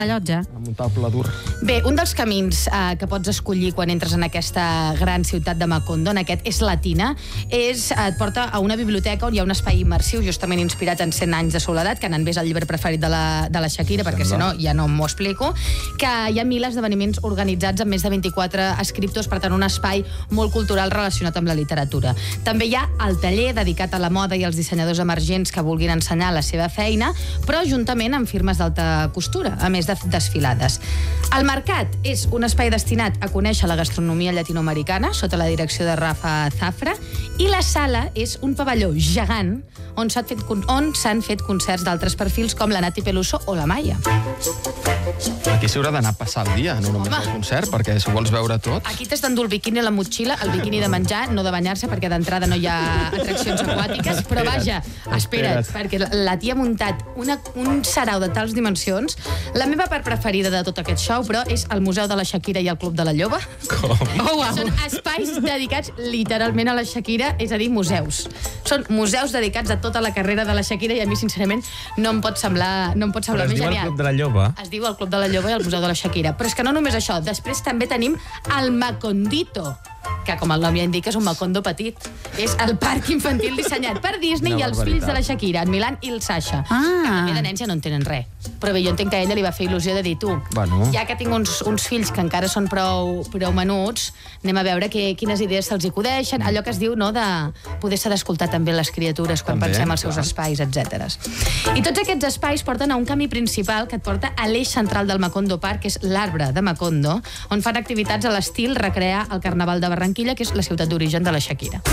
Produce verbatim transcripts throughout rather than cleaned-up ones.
Allotja. A muntar el pla dur. Bé, un dels camins eh, que pots escollir quan entres en aquesta gran ciutat de Macondo, en aquest és Latina, és, et porta a una biblioteca on hi ha un espai immersiu justament inspirat en cent anys de soledat, que anant bé és el llibre preferit de la, de la Shakira, perquè si no ja no m'ho explico, que hi ha mil esdeveniments organitzats amb més de vint-i-quatre escriptors, per tant un espai molt cultural relacionat amb la literatura. També hi ha el taller dedicat a la moda i als dissenyadors emergents que vulguin ensenyar la seva feina, però juntament amb firmes d'alta costura, a més de desfilades. El mercat és un espai destinat a conèixer la gastronomia llatinoamericana sota la direcció de Rafa Zafra, i la sala és un pavelló gegant on s'han fet, on s'han fet concerts d'altres perfils com la Nati Peluso o la Maya. Aquí s'haurà d'anar a passar el dia, no només Home. al concert, perquè si vols veure tot... Aquí t'has d'endur el biquini a la motxilla, el biquini de menjar, no de banyar-se, perquè d'entrada no hi ha atraccions aquàtiques, però vaja, espera't, perquè la tia ha muntat una, un sarau de tals dimensions. La meva part preferida de tot aquest show, però, és el Museu de la Shakira i el Club de la Lloba. Com? Oh, wow. Són espais dedicats literalment a la Shakira, és a dir, museus. Són museus dedicats a tota la carrera de la Shakira i a mi, sincerament, no em pot semblar, no em pot semblar Però es més diu el genial. Club de la Lloba? Es diu el Club de la Lloba i el Museu de la Shakira. Però és que no només això, després també tenim el Macondito, que com el nom ja indica és un Macondo petit. És el parc infantil dissenyat per Disney Una i els barbaritat. fills de la Shakira, en Milan i el Sasha. Ah. Que també de nens ja no en tenen res. Però bé, jo entenc que a ella li va fer il·lusió de dir, tu, Bueno. ja que tinc uns, uns fills que encara són prou, prou menuts, anem a veure que, quines idees se'ls acudeixen, allò que es diu, no?, de poder ser d'escoltar també les criatures quan També, pensem als seus clar. espais, etcètera. I tots aquests espais porten a un camí principal que et porta a l'eix central del Macondo Park, que és l'arbre de Macondo, on fan activitats a l'estil recrear el Carnaval de Barranquilla, que és la ciutat d'origen de la Shakira.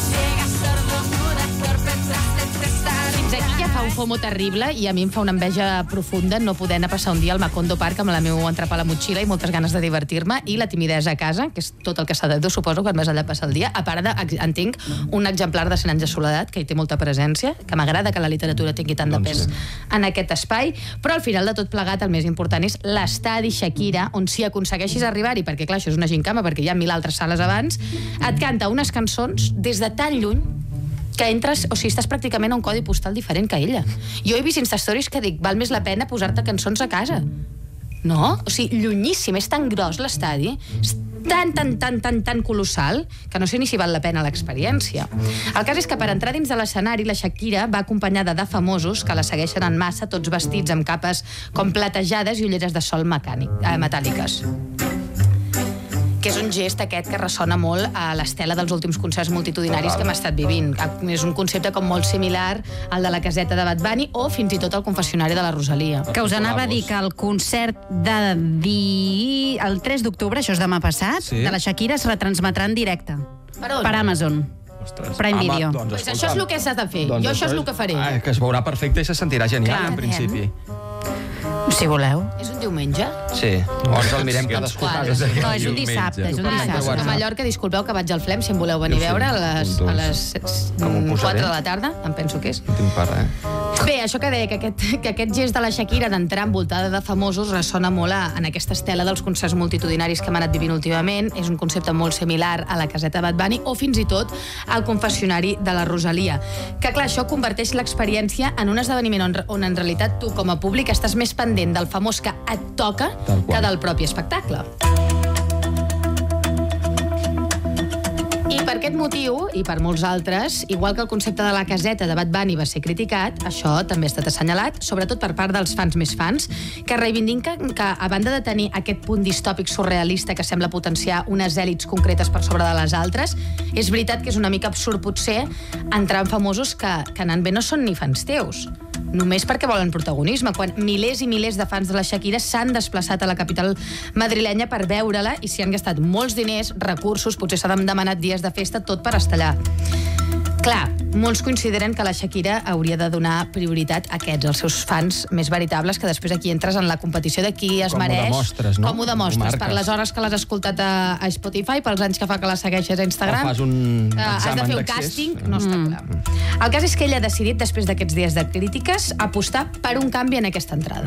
Fins aquí ja fa un fomo terrible i a mi em fa una enveja profunda no poder anar a passar un dia al Macondo Park amb la meu entrepà a la motxilla i moltes ganes de divertir-me i la timidesa a casa, que és tot el que s'ha de dur, suposo, quan vas allà a passar el dia. A part de, en tinc un exemplar de cent anys de soledat, que hi té molta presència, que m'agrada que la literatura tingui tant de pes en aquest espai, però al final de tot plegat el més important és l'estadi Shakira, on si aconsegueixis arribar-hi, perquè clar, això és una gincama, perquè hi ha mil altres sales abans, et canta unes cançons des de tan lluny que entres, o sigui, estàs pràcticament a un codi postal diferent que ella. Jo he vist Instastories que dic, val més la pena posar-te cançons a casa. No? O sigui, llunyíssim, és tan gros l'estadi, és tan, tan, tan, tan, tan colossal, que no sé ni si val la pena l'experiència. El cas és que per entrar dins de l'escenari, la Shakira va acompanyada de famosos que la segueixen en massa, tots vestits amb capes com platejades i ulleres de sol mecànic, eh, metàl·liques. Que és un gest aquest que ressona molt a l'estela dels últims concerts multitudinaris que hem estat vivint. És un concepte com molt similar al de la caseta de Bad Bunny o fins i tot el confessionari de la Rosalia. Que us anava a dir que el concert de di... el tres d'octubre, això és demà passat, Sí. de la Shakira es retransmetrà en directe. Per on? Per Amazon. Ostres. Prime Home, Video. doncs, Pues això és el que s'ha de fer. Doncs Jo això és el que faré. Ah, que es veurà perfecte i se sentirà genial, Clar. en principi. Si voleu. És un diumenge? Sí. O ens el mirem cadascú a casa. Quadres. No, és un dissabte, és un Diumenge. dissabte. A Mallorca, disculpeu que vaig al Flem, si em voleu venir a veure, a les, a les Com ho posaré? quatre de la tarda, em penso que és. No tinc part, eh? Bé, això que deia, que aquest, que aquest gest de la Shakira d'entrar envoltada de famosos ressona molt a, en aquesta estela dels concerts multitudinaris que hem anat vivint últimament. És un concepte molt similar a la caseta Bad Bunny o fins i tot al confessionari de la Rosalia. Que clar, això converteix l'experiència en un esdeveniment on, on en realitat tu com a públic estàs més pendent del famós que et toca Tal qual. que del propi espectacle. I per aquest motiu, i per molts altres, igual que el concepte de la caseta de Bad Bunny va ser criticat, això també ha estat assenyalat, sobretot per part dels fans més fans, que reivindiquen que, a banda de tenir aquest punt distòpic surrealista que sembla potenciar unes èlits concretes per sobre de les altres, és veritat que és una mica absurd, potser, entrar en famosos que, que anant bé no són ni fans teus. Només perquè volen protagonisme, quan milers i milers de fans de la Shakira s'han desplaçat a la capital madrilenya per veure-la i s'hi han gastat molts diners, recursos, potser s'han demanat dies de festa, tot per estar allà. Clar, molts consideren que la Shakira hauria de donar prioritat a aquests, els seus fans més veritables, que després aquí entres en la competició de qui es Com ho mereix. demostres, no? Com ho demostres, Ho per marques. les hores que l'has escoltat a, a Spotify, pels anys que fa que la segueixes a Instagram. O fas un Eh, has de examen fer un d'accés. càsting, no està clar. El cas és que ella ha decidit, després d'aquests dies de crítiques, apostar per un canvi en aquesta entrada.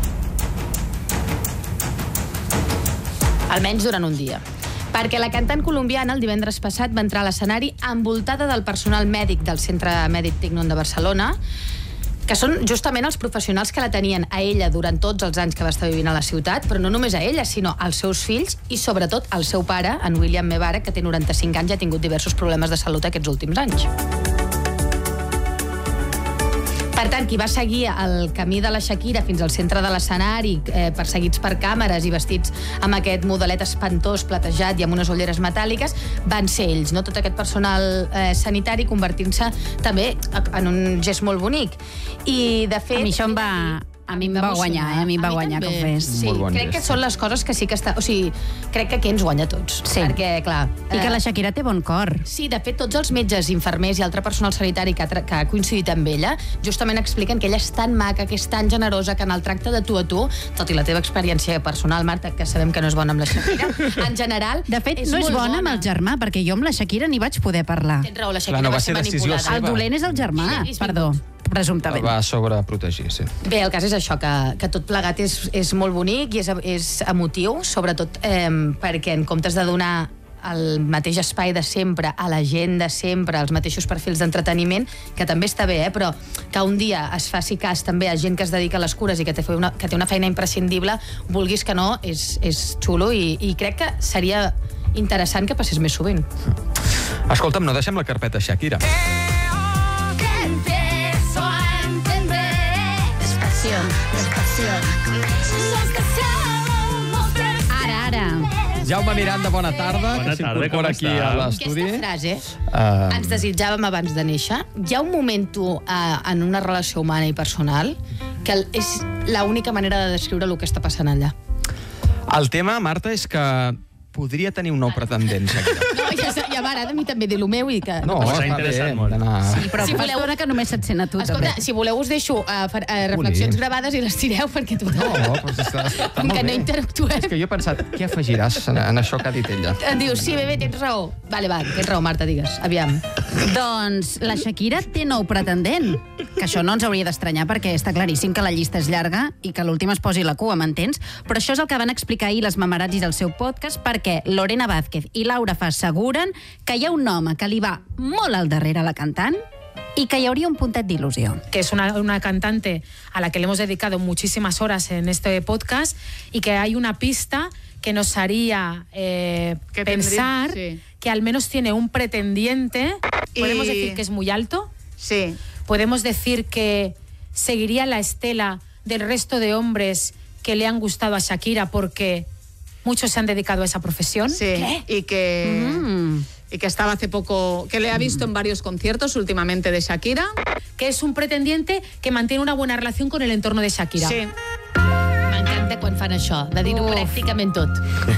Almenys durant un dia. Perquè la cantant colombiana el divendres passat va entrar a l'escenari envoltada del personal mèdic del Centre Mèdic Tignon de Barcelona, que són justament els professionals que la tenien a ella durant tots els anys que va estar vivint a la ciutat, però no només a ella, sinó als seus fills i sobretot al seu pare, en William Mebarak, que té noranta-cinc anys i ha tingut diversos problemes de salut aquests últims anys. Per tant, qui va seguir el camí de la Shakira fins al centre de l'escenari, eh, perseguits per càmeres i vestits amb aquest modelet espantós, platejat i amb unes ulleres metàl·liques, van ser ells, no? Tot aquest personal eh, sanitari convertint-se també en un gest molt bonic. I, de fet... A mi això em va... A mi em va guanyar, eh? A mi em va guanyar que ho fes. Sí, crec que són les coses que sí que està... O sigui, crec que aquí ens guanya a tots. Sí. Perquè, clar... I que la Shakira té bon cor. Sí, de fet, tots els metges, infermers i altre personal sanitari que ha, que ha coincidit amb ella justament expliquen que ella és tan maca, que és tan generosa, que en el tracte de tu a tu, tot i la teva experiència personal, Marta, que sabem que no és bona amb la Shakira, en general... De fet, no és bona amb el germà, perquè jo amb la Shakira ni vaig poder parlar. Tens raó, la Shakira Clar, no va va ser ser decisió manipulada. seva. El dolent és el germà, Sí, perdó, presumptament. Va sobreprotegir, sí. Bé, el cas és això, que, que tot plegat és, és molt bonic i és, és emotiu, sobretot eh, perquè en comptes de donar el mateix espai de sempre a la gent de sempre, els mateixos perfils d'entreteniment, que també està bé, eh, però que un dia es faci cas també a gent que es dedica a les cures i que té una, que té una feina imprescindible, vulguis que no, és, és xulo i, i crec que seria interessant que passés més sovint. Escolta'm, no deixem la carpeta Shakira. Ara, ara. Jaume Miranda, bona tarda. Bona que tarda, com s'incorpora aquí està? a l'estudi. Aquesta frase Uh, ens desitjàvem abans de néixer. Hi ha un moment tu, eh, en una relació humana i personal que és l'única manera de descriure el que està passant allà. El tema, Marta, és que podria tenir un nou pretendent, Shakira. No, ja, ja va, ara de mi també dir el meu i que... No, S'ha està interessat bé, molt. d'anar... Sí, però Si si voleu- voleu... que només se't sent a tu, Escolta, també. si voleu us deixo uh, fer, uh, reflexions Oli. gravades i les tireu perquè tu... No, però està, està Com molt que no bé. interactuem. És que jo he pensat, què afegiràs en, en això que ha dit ella? Em dius, sí, bé, bé, tens raó. Vale, va, tens raó, Marta, digues. Aviam. Doncs la Shakira té nou pretendent, que això no ens hauria d'estranyar perquè està claríssim que la llista és llarga i que l'última es posi la cua, m'entens? Però això és el que van explicar ahir les mamarazzis al seu podcast, perquè Lorena Vázquez i Laura Fa asseguren que hi ha un home que li va molt al darrere a la cantant y que hi hauria un puntet d'il·lusió. Que es una, una cantante a la que le hemos dedicado muchísimas horas en este podcast y que hay una pista que nos haría eh, Que pensar tendría, sí. que al menos tiene un pretendiente. Podemos Y- decir que es muy alto. Sí. Podemos decir que seguiría la estela del resto de hombres que le han gustado a Shakira porque muchos se han dedicado a esa profesión. Sí, y que, Mm. y que estaba hace poco, que le ha visto en varios conciertos últimamente de Shakira. Que es un pretendiente que mantiene una buena relación con el entorno de Shakira. Sí. M'encanta quan fan això, de dir-ho Uf. pràcticament tot.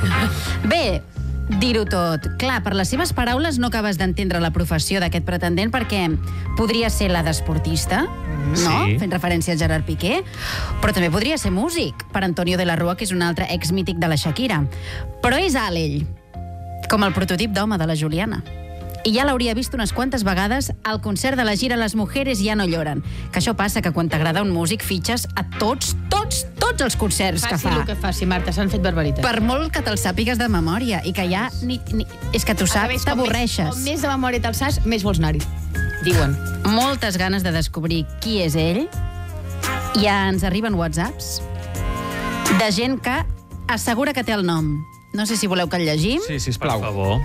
Bé, dir-ho tot. Clar, per les seves paraules no acabes d'entendre la professió d'aquest pretendent perquè podria ser la d'esportista, no? Sí. Fent referència a Gerard Piqué, però també podria ser músic, per Antonio de la Rúa, que és un altre ex mític de la Shakira. Però és alt, ell, com el prototip d'home de la Juliana. I ja l'hauria vist unes quantes vegades al concert de la gira Les mujeres ja no lloren. Que això passa que quan t'agrada un músic fitxes a tots, tots, tots els concerts que Faci fa. el que faci, Marta, s'han fet barbaritats. Per molt que te'l sàpigues de memòria i que ja... Ni, ni, és que tu A saps, més, com t'avorreixes. més- Com més de memòria te'l saps, més vols anar-hi. Diuen. Moltes ganes de descobrir qui és ell. I ja ens arriben whatsapps de gent que assegura que té el nom. No sé si voleu que el llegim. Sí, Per sisplau. favor.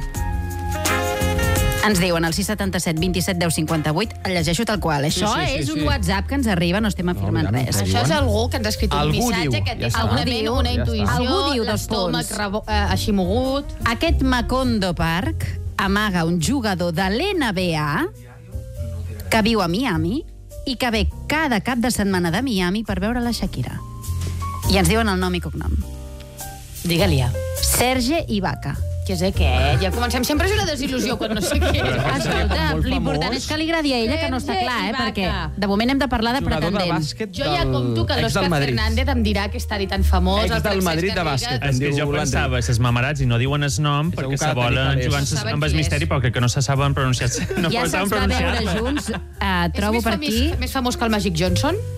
Ens diuen al sis setanta set vint set deu cinquanta vuit. El llegeixo tal qual. Això sí, sí, és un sí. WhatsApp que ens arriba, no estem afirmant mira, no res. ens Això és diuen? algú que ens ha escrit un Algú missatge diu, que té ja està. segurament Algú diu, una ja està. intuïció, Algú diu, dos l'estómac punts. rebo- eh, així mogut. Aquest Macondo Park amaga un jugador de l'N B A que viu a Miami i que ve cada cap de setmana de Miami per veure la Shakira. I ens diuen el nom i cognom. Digue-li ja. Serge Ibaka. Què és aquest? Ja comencem sempre a la desil·lusió quan no sé què és. Escolta, molt l'important famós. és que li agradi a ella, que no està Serge clar, eh? Ibaka. Perquè de moment hem de parlar de Jugador de pretendents. bàsquet Jo ja compto que del- ex l'Òscar del Madrid. Fernández em dirà que està tan famós. Ex el del Francesc Madrid de Garrigues. bàsquet. És que diu jo l'Andreu. pensava, ses mamarats i no diuen el nom Segur perquè que se ha de tenir volen calés. jugar No saben amb el qui misteri és. perquè que no se saben pronunciar. No Ja saben se'ls va veure pronunciar. junts, uh, És trobo més per famós- aquí. Més famós que el Magic Johnson?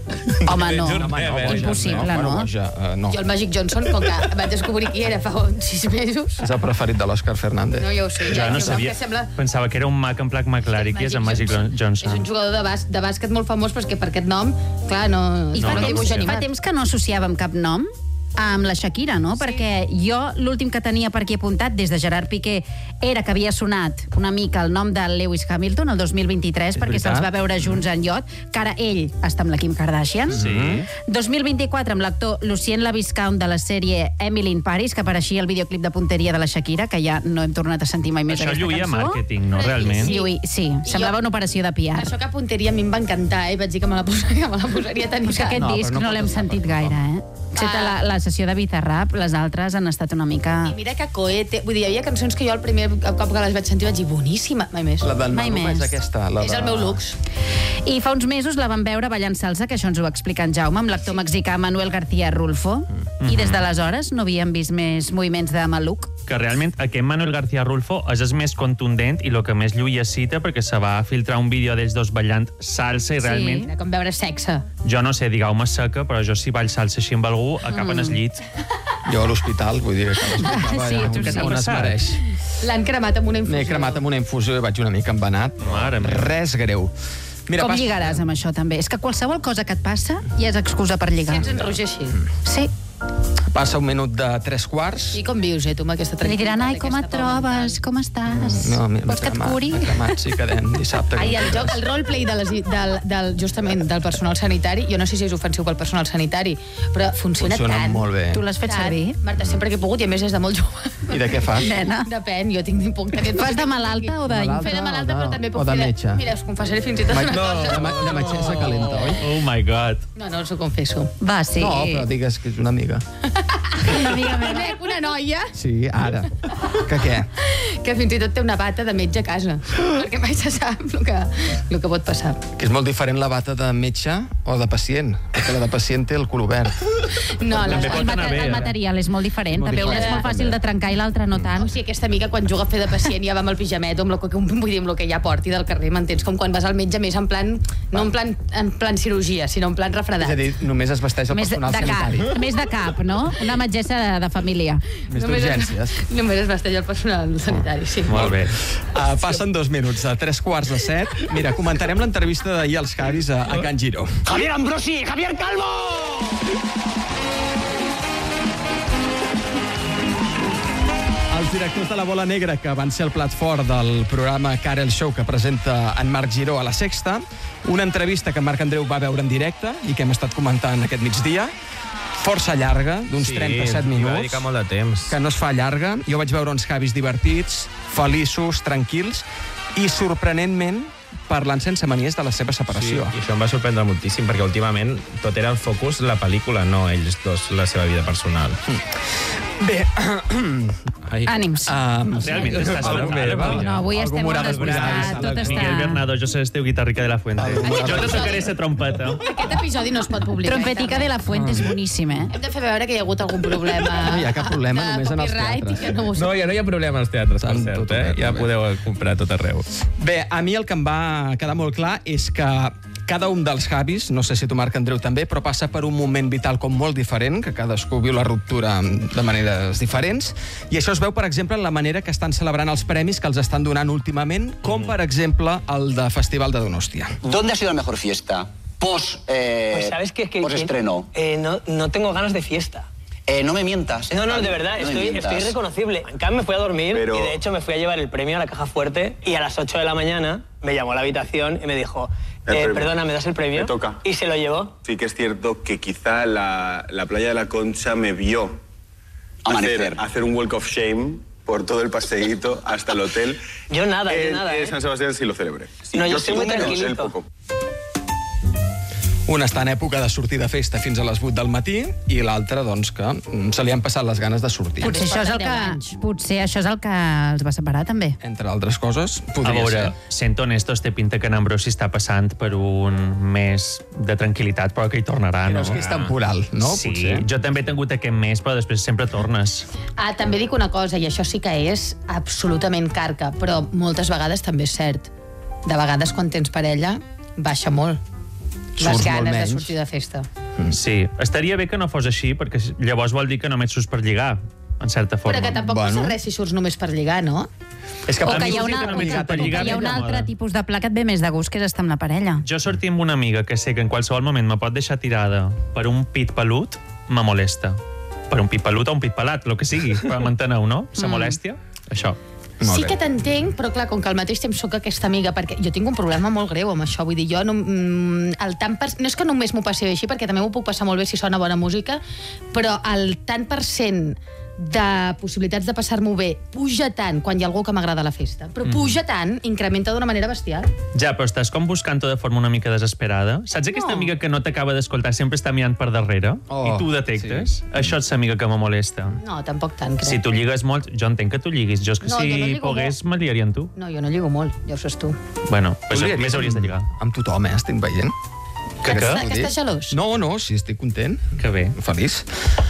Home, no. Jun- Home, no, boja, Impossible, no? Bueno, boja, uh, no. Jo el Magic Johnson, com que vaig descobrir qui era fa uns sis mesos... És el preferit de l'Òscar Fernández. No, ja ho sé. Jo no sabia. Sembla... Pensava que era un mag en plac McLaren, qui és en Magic Johnson. És un jugador de, bàs de bàsquet molt famós, però és que per aquest nom, clar, no... I no, fa, no, temps, dibuix fa animat. temps que no associàvem cap nom amb la Shakira, no? Sí. Perquè jo l'últim que tenia per aquí apuntat des de Gerard Piqué era que havia sonat una mica el nom de Lewis Hamilton el dos mil vint-i-tres, perquè veritat. se'ls va veure junts en iot, que ara ell està amb la Kim Kardashian. Sí. dos mil vint-i-quatre amb l'actor Lucien Laviscount de la sèrie Emily in Paris, que apareixia al videoclip de punteria de la Shakira, que ja no hem tornat a sentir mai més Això aquesta lluïa cançó. màrqueting, no? Realment. Sí, lluï, sí. semblava una operació de P R. Això que punteria a mi em va encantar, eh? Vaig dir que me la posaria, me la posaria tan Però és que aquest No, disc però no no, pot l'hem estar sentit per tothom. gaire, eh? Excepte Ah. la, la sessió de Bizarrap, les altres han estat una mica... I mira que coete... Vull dir, hi havia cançons que jo el primer cop que les vaig sentir vaig dir boníssima. Mai més. La del Mai Maluma més. és aquesta. La És de... el meu lux. I fa uns mesos la vam veure ballant salsa, que això ens ho va explicar en Jaume, amb l'actor mexicà Manuel García Rulfo. I des d'aleshores no havíem vist més moviments de maluc. Que realment aquest Manuel García Rulfo és el més contundent i el que més lluïa cita, perquè se va filtrar un vídeo d'ells dos ballant salsa i realment, Era com veure sexe. jo no sé, digueu-me seca, però jo si ball salsa així amb algú, acaba en el llit. Jo a l'hospital, vull dir que m'escoltava Sí, ja tu on, sí. on es mereix. L'han cremat amb una infusió. M'he cremat amb una infusió i vaig una mica embenat. Mare meva. Res greu. Mira, Com pas- lligaràs amb això, també? És que qualsevol cosa que et passa ja és excusa per lligar. Si ets en Roger així. Sí. Passa un minut de tres quarts. I com vius, eh, tu, amb aquesta Li diran, ai, tranquil·litat, com et aquesta pau trobes? Com estàs? No, m'he Vols que et cremat, curi? m'he cremat, sí, quedem dissabte. Ai, el joc, el roleplay de les, del, del, justament del personal sanitari, jo no sé si és ofensiu pel personal sanitari, però funciona, Funciona tant. molt bé. Tu l'has fet Tant. servir? Marta, sempre que he pogut, i a més és de molt jove. I de què fas? Nena. Depèn, jo tinc un poc d'aquest... Fas de malalta o de... Malalta? Fer de malalta, o de- però també o puc de fer metge? Mira, us confessaré fins i tot Ma- una no, cosa. de, ma- de metgessa calenta, oi? Oh my god. No, no, us ho confesso. Va, sí. No, però digues que és una amiga. Una amiga meva. Conec una noia Sí, ara. Que què? que fins i tot té una bata de metge a casa, perquè mai se sap el que, el que pot passar. Que és molt diferent la bata de metge o de pacient, perquè la de pacient té el cul obert. No, la, També El, pot mate anar bé, el eh? material és molt diferent. Molt També una és diferent, molt fàcil també. de trencar i l'altra no tant. O sigui, aquesta amiga, quan juga a fer de pacient, ja va amb el pijamet o amb el que, vull dir, amb el que ja porti del carrer, m'entens? Com quan vas al metge més en plan, no en plan, en plan cirurgia, sinó en plan És refredat. a dir, només es vesteix el Més de, personal de cap, sanitari. més de cap, no? Una metgessa de, de família. Més Només es- d'urgències. Només es vesteix el personal sanitari, sí. Molt bé. Uh, passen dos minuts, a tres quarts de set. Mira, comentarem l'entrevista d'ahir als Javis a, a Can Giró. Javier Ambrosi, Javier Calvo. Els directors de la Bola Negra, que van ser el plat fort del programa Carel Show que presenta en Marc Giró a la Sexta, una entrevista que en Marc Andreu va veure en directe i que hem estat comentant aquest migdia, força llarga, d'uns trenta-set hi va minuts, dedicar molt de temps. que no es fa llarga. Jo vaig veure uns Javis divertits, feliços, tranquils i, sorprenentment, parlant sense manies de la seva Sí, separació. i això em va sorprendre moltíssim, perquè últimament tot era el focus la pel·lícula, no ells dos, la seva vida personal. Bé, Ai. Ànims. um, Realment estàs algú preparada, bé, va? Maria? No, avui Algú estem m'haurà molt de despistats. cuidar. Tot Miguel està... Bernardo, jo sé el teu guitarrica de la Fuente. Jo te tocaré la trompeta. Aquest episodi no es pot publicar. Trompetica de la Fuente és boníssim, eh? Hem de fer veure que hi ha hagut algun problema. No hi ha cap problema, de només en els copyright teatres. i que no ho No, ja no hi ha problema als teatres, per Tant, cert, tot eh? obert, Ja obert. podeu comprar tot arreu. Bé, a mi el que em va quedar molt clar és que cada un dels Javis, no sé si tu, Marc Andreu, també, però passa per un moment vital com molt diferent, que cadascú viu la ruptura de maneres diferents, i això es veu, per exemple, en la manera que estan celebrant els premis que els estan donant últimament, com, per exemple, el de Festival de Donostia. ¿Dónde ha sido la mejor fiesta? Post, eh, Pues sabes que, que post estreno. eh, no, no tengo ganas de fiesta. Eh, no me mientas. No, no, de verdad, No me estoy, mientas. estoy reconocible. En cambio me fui a dormir Pero- y de hecho me fui a llevar el premio a la caja fuerte y a las ocho de la mañana me llamó a la habitación y me dijo, El eh, premio. perdona, ¿me das el premio? Me toca. Y se lo llevó. Sí que es cierto que quizá la, la playa de la Concha me vio Amanecer. hacer, hacer un walk of shame por todo el paseíto hasta el hotel. Yo nada, yo en, nada, en ¿eh? San Sebastián sí lo celebré. Sí, No, yo sí, estoy muy menos, tranquilito. él poco. Un està en època de sortir de festa fins a les vuit del matí i l'altre, doncs, que mm, se li han passat les ganes de sortir. Potser això, és el Porten deu que, anys. potser això és el que els va separar, també. Entre altres coses, A podria veure, ser. sent honestos, té pinta que en Ambrosi està passant per un mes de tranquil·litat, però que hi tornarà, no? Creus que és temporal, no? Sí, Potser. jo també he tingut aquest mes, però després sempre tornes. Ah, també dic una cosa, i això sí que és absolutament carca, però moltes vegades també és cert. De vegades, quan tens parella, baixa molt. les ganes de sortir de festa. Sí, estaria bé que no fos així, perquè llavors vol dir que només surts per lligar, en certa forma. Però que tampoc passa res si surts només per lligar, no? És que O que hi ha, una, o que, o que hi ha un altre tipus de pla que et ve més de gust, que és estar amb la parella. Jo sortir amb una amiga que sé que en qualsevol moment me pot deixar tirada per un pit pelut, me molesta. Per un pit pelut o un pit pelat, el que sigui. M'enteneu, no? Se molèstia? Això. Sí que t'entenc, però clar, com que al mateix temps sóc aquesta amiga, perquè jo tinc un problema molt greu amb això, vull dir, jo no, el tant per, no és que només m'ho passi així, perquè també m'ho puc passar molt bé si sona bona música, però el tant per cent de possibilitats de passar-m'ho bé puja tant quan hi ha algú que m'agrada a la festa, però puja tant, incrementa d'una manera bestial. Ja, però estàs com buscant-ho de forma una mica desesperada. Saps aquesta amiga que no t'acaba d'escoltar, sempre està mirant per darrere, i tu ho detectes? Això és l'amiga que me molesta. No, tampoc tant, crec. Si tu lligues molt, jo entenc que tu lliguis. Jo és que No, jo no si lligo pogués, me liaria amb tu. No, jo no lligo molt, ja ho saps tu. Bueno, pues més hauries de lligar. Amb tothom, eh? Estic veient. Que, que, que estàs gelós? No, no, sí, estic content. Que bé. Feliç.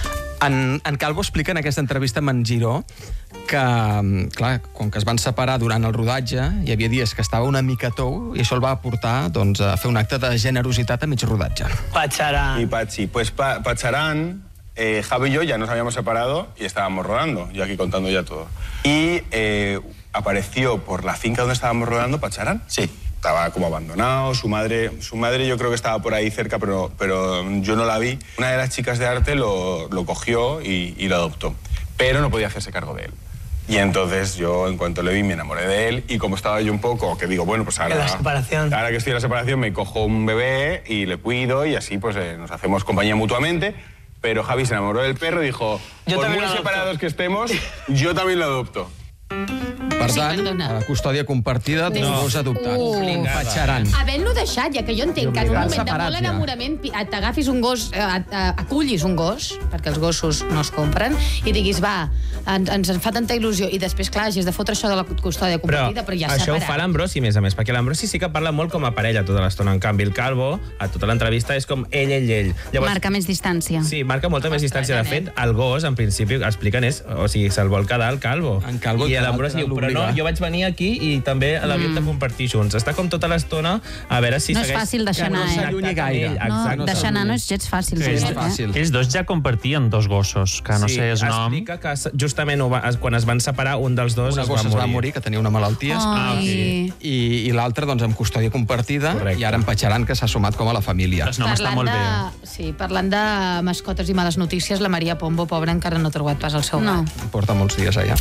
En, en Calvo explica en aquesta entrevista amb en Giró que, clar, com que es van separar durant el rodatge, hi havia dies que estava una mica tou i això el va portar doncs, a fer un acte de generositat a mig rodatge. Pacharán. Y Pachi. Pues pa Pacharán, eh, Javi y yo ya nos habíamos separado y estábamos rodando. Yo aquí contando ya todo. Y eh, apareció por la finca donde estábamos rodando Pacharán. Sí. Estaba como abandonado, su madre, su madre yo creo que estaba por ahí cerca, pero, pero yo no la vi. Una de las chicas de arte lo, lo cogió y, y lo adoptó, pero no podía hacerse cargo de él. Y entonces yo, en cuanto le vi, me enamoré de él y como estaba yo un poco, que digo, bueno, pues ahora... La separación. Ahora que estoy en la separación me cojo un bebé y le cuido y así pues eh, nos hacemos compañía mutuamente. Pero Javi se enamoró del perro y dijo, Yo por también muy lo adopto. separados que estemos, yo también lo adopto. Per tant, a custòdia compartida, dos gossos adoptats. Uh. Pacharán. Havent-lo deixat, ja que jo entenc que en un moment de molt enamorament t'agafis un gos, eh, acullis un gos, perquè els gossos no es compren, i diguis, va, ens, ens fa tanta il·lusió, i després, clar, hagis de fotre això de la custòdia compartida, però, però ja això separat. ho fa l'Ambrosi, més a més, perquè l'Ambrosi sí que parla molt com a parella tota l'estona. En canvi, el Calvo, a tota l'entrevista, és com ell, ell, ell. Llavors, marca més distància. Sí, marca molta més distància. De fet, el gos, en principi, expliquen, és, o sigui, se'l vol quedar el Calvo. En Calvo I l'Ambrosi diu, però no, jo vaig venir aquí i també l'havíem de compartir junts. Està com tota l'estona a veure si no és segueix... fàcil deixar anar, no s'allunyi gaire. No, deixar anar no és gens fàcil. Sí, és fàcil. Ells dos ja compartien dos gossos, que no sí, sé el nom. Explica que justament va, quan es van separar, un dels dos Una es va gossa morir. es va morir, que tenia una malaltia. Ah, sí. I, i l'altre, doncs, amb custòdia compartida, correcte. I ara en Pacharán, que s'ha sumat com a la família. El nom està molt bé. Sí, parlant de mascotes i males notícies, la Maria Pombo, pobra, encara no ha trobat pas el seu no. gat. Porta molts dies allà.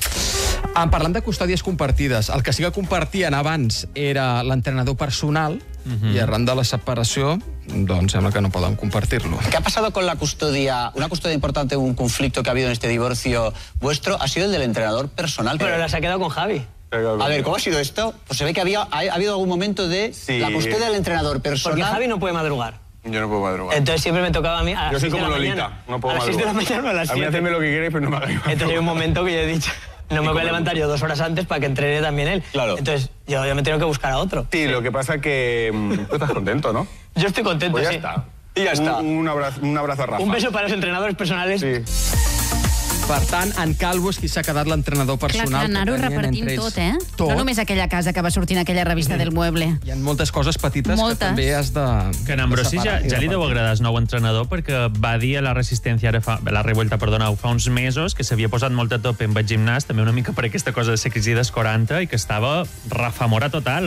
Ah, parlant de custòdies compartides, el que sí que compartien abans era l'entrenador personal, uh-huh. i arran de la separació, doncs sembla que no poden compartir-lo. ¿Qué ha pasado con la custodia? Una custodia importante, un conflicto que ha habido en este divorcio vuestro, ha sido el del entrenador personal. Pero la se ha quedado con Javi. A ver, ¿cómo ha sido esto? Pues se ve que había, ha, ha habido algún momento de sí. la custodia del entrenador personal. Porque Javi no puede madrugar. Yo no puedo madrugar. Entonces siempre me tocaba a mí a las Yo soy seis de como la Lolita, mañana. no puedo a las seis de la madrugar. mañana o a las A mí siete. hacedme lo que queréis, pero no me hagáis madrugar. Entonces hay un momento que yo he dicho, no me voy a levantar yo dos horas antes para que entrene también él. Claro. Entonces yo, yo me tengo que buscar a otro. Sí, lo que pasa que mm, tú estás contento, ¿no? Yo estoy contento, Pues ya sí. está. Y ya está. Un, un, abrazo, un abrazo a Rafa. Un beso para los entrenadores personales. Sí. Per tant, en Calvo és qui s'ha quedat l'entrenador Clar, personal. clar, anar-ho repartint tot, eh? Tot. No només aquella casa que va sortir en aquella revista del Mueble. Hi ha moltes coses petites Moltes. que també has de... Que en Ambrosi ja, ja li deu agradar el nou entrenador perquè va dir a la Resistència, ara fa, la Revuelta, perdoneu, fa uns mesos que s'havia posat molt a tope amb el gimnàs, també una mica per aquesta cosa de ser crisi dels quaranta i que estava rafamora total.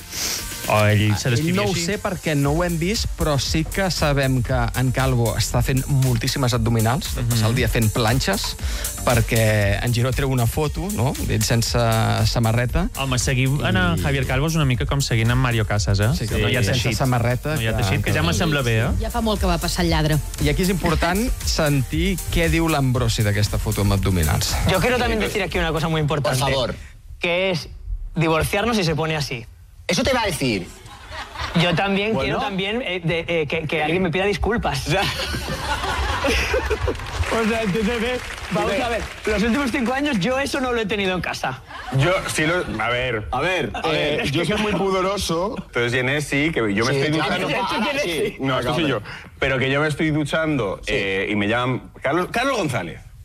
O ell se Ell descrivia no ho així. sé perquè no ho hem vist, però sí que sabem que en Calvo està fent moltíssimes abdominals, mm -hmm. passar el dia fent planxes, perquè en Giró treu una foto, no?, d'ell sense samarreta. Home, seguir en I... Javier Calvo és una mica com seguint en Mario Casas, eh? Sí, que no hi ha sense samarreta. No hi ha que- teixit, que ja me sembla bé, eh? Ja fa molt que va passar el lladre. I aquí és important sentir què diu l'Ambrosi d'aquesta foto amb abdominals. Yo quiero también decir aquí una cosa muy importante. Por favor. Que es divorciarnos si se pone así. Eso te iba a decir. Yo también Bueno. quiero también eh, de, eh, que, que alguien me pida disculpas. O sea, o sea entonces, eh, vamos a ver, los últimos cinco años yo eso no lo he tenido en casa. Yo sí lo... A ver. A ver, a Eh, ver. yo soy muy pudoroso, entonces Ginés sí, que yo me Sí, estoy claro. duchando... Ah, ¿Quién es? sí. No, esto soy yo. Pero que yo me estoy duchando eh, y me llaman... Carlos, Carlos González.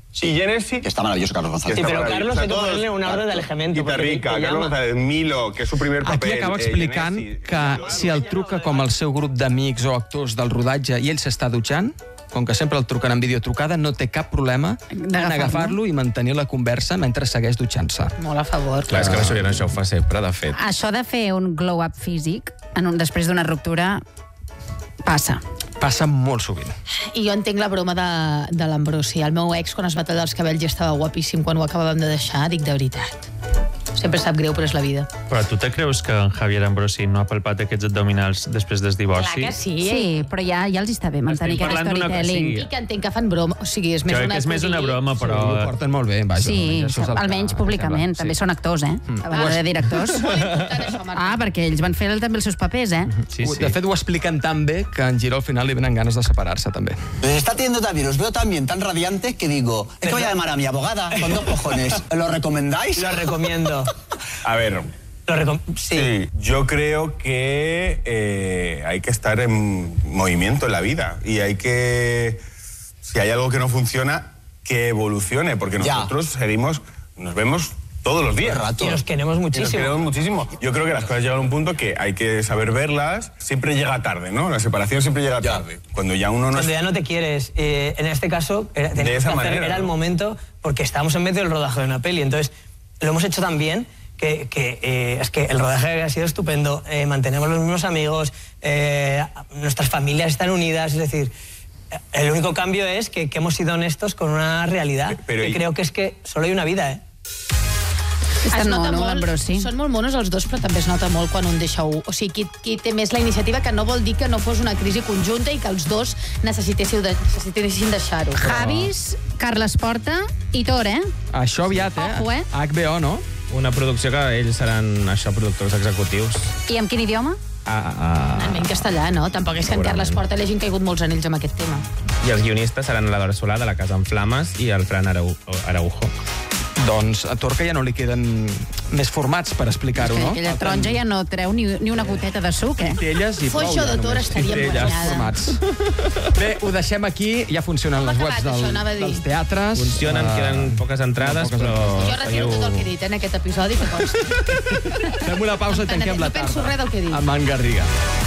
Sí, Genesi. Que está maravilloso Carlos González. Sí, pero Carlos hay que ponerle un orden de alejamiento. Guitarrica, porque te Carlos llama. González, Milo, que és su primer paper. Aquí acaba eh, explicant Genesi. que si el truca com el seu grup d'amics o actors del rodatge i ell s'està dutxant, com que sempre el truquen en videotrucada, no té cap problema en agafar-lo i mantenir la conversa mentre segueix dutxant-se. Molt a favor. Clar, és que la Juliana això ho fa sempre, de fet. Això de fer un glow-up físic en un, després d'una ruptura passa. Passa molt sovint. I jo entenc la broma de, de l'Ambrosi. El meu ex, quan es va tallar els cabells, ja estava guapíssim. Quan ho acabàvem de deixar, dic de veritat. Sempre sap greu, però és la vida. Però tu te creus que en Javier Ambrosi no ha palpat aquests abdominals després del divorci? Clar que sí. Sí, però ja, ja els està bé mantenir Estem aquest parlant d'una- storytelling. sí. I que entenc que fan broma. O sigui, és més Crec una... que és més una broma, Sí, però... ho porten molt bé, vaja. Sí, això és el que- almenys públicament. sí. També són actors, eh? A banda de directors. Ah, perquè ells van fer també els seus papers, eh? Sí, sí. De fet, ho expliquen tan bé que en Giró al final li venen ganes de separar-se, també. Les está teniendo también, os veo también tan radiantes que digo, es que voy a llamar a mi abogada con dos cojones. ¿Lo recomendáis? Lo recomiendo. A ver, Lo recom- sí. sí, yo creo que eh, hay que estar en movimiento en la vida y hay que, si hay algo que no funciona, que evolucione, porque Ya. nosotros seguimos, nos vemos todos los días. Rato. Y nos queremos Y nos muchísimo. queremos muchísimo. Yo creo que las cosas llegan a un punto que hay que saber verlas. Siempre llega tarde, ¿no? La separación siempre llega Ya. tarde. Cuando ya uno no Cuando es... ya no te quieres. Eh, en este caso, era, teníamos De esa que hacer- manera, era el ¿no? momento, porque estábamos en medio del rodaje de una peli. Entonces, lo hemos hecho tan bien que, que eh, es que el rodaje ha sido estupendo. Eh, mantenemos los mismos amigos, eh, nuestras familias están unidas. Es decir, eh, el único cambio es que, que hemos sido honestos con una realidad. Pero que y- creo que es que solo hay una vida, ¿eh? Està Es no, nota no, molt- l'Ambrosi. Són molt monos els dos, però també es nota molt quan un deixa un. O sigui, qui, qui té més la iniciativa, que no vol dir que no fos una crisi conjunta i que els dos necessitéssiu de, necessitessin deixar-ho. Javis, Carles Porta i Tor, eh? Això aviat, eh? Ojo, eh? H B O, no? Una producció que ells seran, això, productors executius. I amb quin idioma? Ah, ah, En castellà, no? Tampoc és que en Segurament. Carles Porta li hagin caigut molts anells amb aquest tema. I els guionistes seran la Dora Solà, de La Casa en Flames, i el Fran Arau Araujo. Doncs a Torca ja no li queden més formats per explicar-ho, Que no? aquella taronja ja no treu ni, ni una goteta de suc, eh? Telles i Fos prou, això ja, de Tor només. estaríem Telles guanyades. formats. Bé, ho deixem aquí. Ja funcionen Com ha les webs acabat, del, això, anava a dir? dels teatres. Funcionen, Eh, queden poques entrades, poques però... Jo retiro tot el que he dit en aquest episodi, que consta. Fem una pausa i tanquem la No penso tarda. res del que he dit. Amb en Garriga.